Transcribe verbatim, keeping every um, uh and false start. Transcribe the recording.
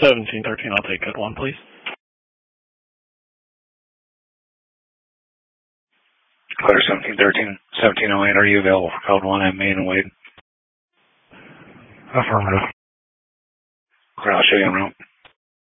seventeen thirteen, I'll take code one, please. Clear seventeen thirteen, seventeen oh eight, are you available for code one at Main and Wade? Affirmative. Clear, I'll show you en route.